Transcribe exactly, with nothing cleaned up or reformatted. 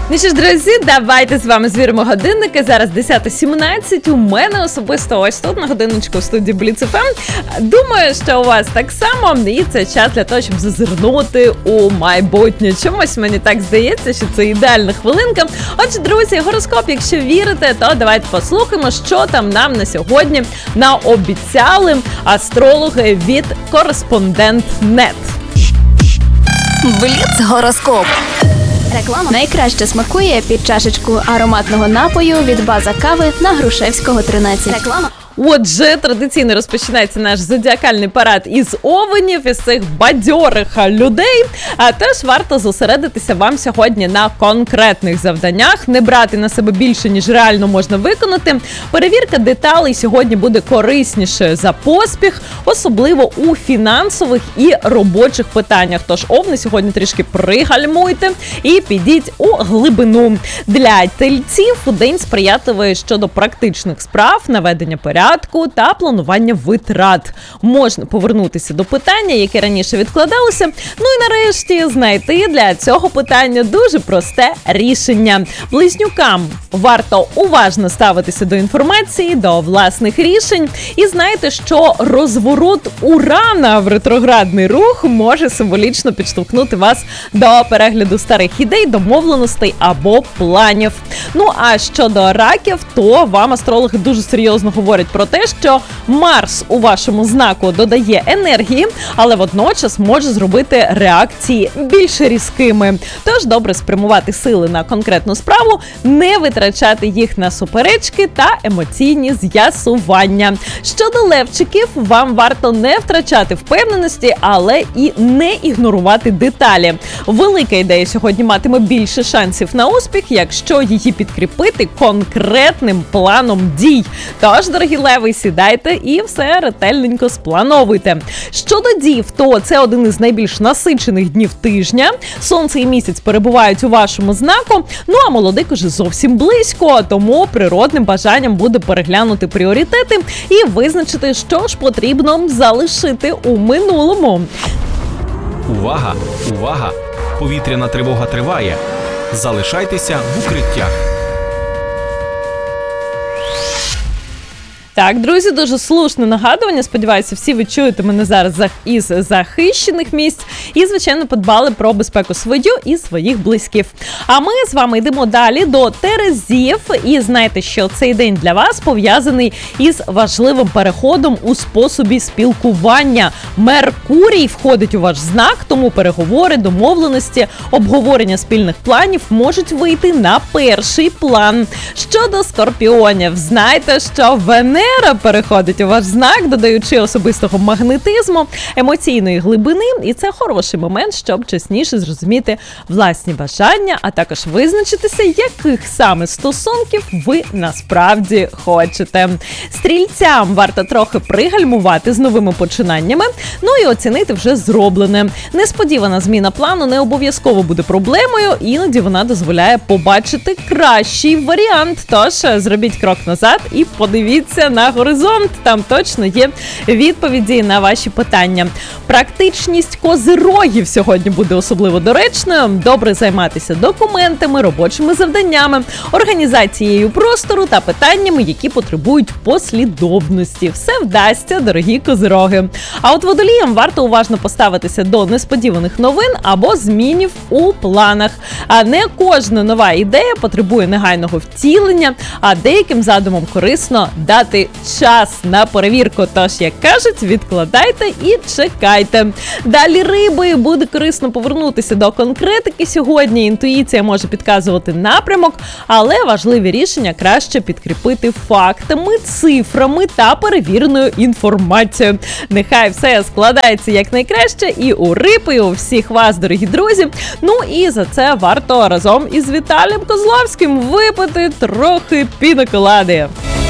Ну що ж, друзі, давайте з вами звіримо годинники. Зараз десята сімнадцять. У мене особисто ось тут на годиночку в студії Бліц еф ем. Думаю, що у вас так само. І це час для того, щоб зазирнути у майбутнє. Чомусь мені так здається, що це ідеальна хвилинка. Отже, друзі, гороскоп, якщо вірите, то давайте послухаємо, що там нам на сьогодні наобіцяли астрологи від Кореспондент точка нет. Бліц гороскоп. Реклама найкраще смакує під чашечку ароматного напою від база кави на Грушевського, тринадцять. Реклама. Отже, традиційно розпочинається наш зодіакальний парад із овенів, із цих бадьорих людей. А теж варто зосередитися вам сьогодні на конкретних завданнях, не брати на себе більше, ніж реально можна виконати. Перевірка деталей сьогодні буде кориснішою за поспіх, особливо у фінансових і робочих питаннях. Тож овни сьогодні трішки пригальмуйте і підіть у глибину. Для тельців день сприятливий щодо практичних справ, наведення порядку та планування витрат. Можна повернутися до питання, яке раніше відкладалося. Ну і нарешті знайти для цього питання дуже просте рішення. Близнюкам варто уважно ставитися до інформації, до власних рішень. І знайте, що розворот Урана в ретроградний рух може символічно підштовхнути вас до перегляду старих ідей, домовленостей або планів. Ну а щодо раків, то вам астрологи дуже серйозно говорять про те, що Марс у вашому знаку додає енергії, але водночас може зробити реакції більш різкими. Тож добре спрямувати сили на конкретну справу, не витрачати їх на суперечки та емоційні з'ясування. Щодо левчиків, вам варто не втрачати впевненості, але і не ігнорувати деталі. Велика ідея сьогодні матиме більше шансів на успіх, якщо її підкріпити конкретним планом дій. Тож, дорогі леви, сідайте і все ретельненько сплановуйте. Щодо дів, то це один із найбільш насичених днів тижня. Сонце і місяць перебувають у вашому знаку, ну а молодик уже зовсім близько, тому природним бажанням буде переглянути пріоритети і визначити, що ж потрібно залишити у минулому. Увага! Увага! Повітряна тривога триває. Залишайтеся в укриттях. Так, друзі, дуже слушне нагадування. Сподіваюся, всі ви чуєте мене зараз із захищених місць і, звичайно, подбали про безпеку свою і своїх близьких. А ми з вами йдемо далі до Терезів. І знаєте, що цей день для вас пов'язаний із важливим переходом у способі спілкування. Меркурій входить у ваш знак, тому переговори, домовленості, обговорення спільних планів можуть вийти на перший план. Щодо скорпіонів, знайте, що Венера переходить у ваш знак, додаючи особистого магнетизму, емоційної глибини, і це хороший момент, щоб чесніше зрозуміти власні бажання, а також визначитися, яких саме стосунків ви насправді хочете. Стрільцям варто трохи пригальмувати з новими починаннями, ну і оцінити вже зроблене. Несподівана зміна плану не обов'язково буде проблемою, іноді вона дозволяє побачити кращий варіант. Тож зробіть крок назад і подивіться на горизонт, там точно є відповіді на ваші питання. Практичність козирогів сьогодні буде особливо доречною. Добре займатися документами, робочими завданнями, організацією простору та питаннями, які потребують послідовності. Все вдасться, дорогі козироги. А от водоліям варто уважно поставитися до несподіваних новин або змінів у планах. А не кожна нова ідея потребує негайного втілення, а деяким задумам корисно дати час на перевірку. Тож, як кажуть, відкладайте і чекайте. Далі риби, буде корисно повернутися до конкретики сьогодні. Інтуїція може підказувати напрямок, але важливі рішення краще підкріпити фактами, цифрами та перевіреною інформацією. Нехай все складається якнайкраще і у риб, і у всіх вас, дорогі друзі. Ну і за це варто разом із Віталієм Козловським випити трохи пінаколади.